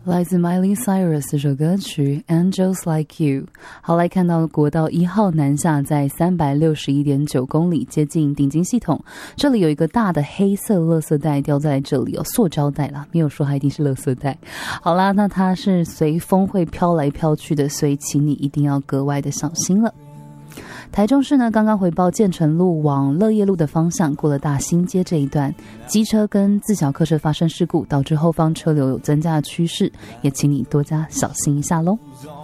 来自 Miley Cyrus 这首歌曲 Angels Like You。 好，来看到国道1号南下在 361.9 公里，接近顶金系统，这里有一个大的黑色垃圾袋掉在这里哦，塑胶袋啦，没有说它一定是垃圾袋。好啦，那它是随风会飘来飘去的，所以请你一定要格外的小心了。台中市呢，刚刚回报建成路往乐业路的方向，过了大兴街这一段，机车跟自小客车发生事故，导致后方车流有增加的趋势，也请你多加小心一下咯。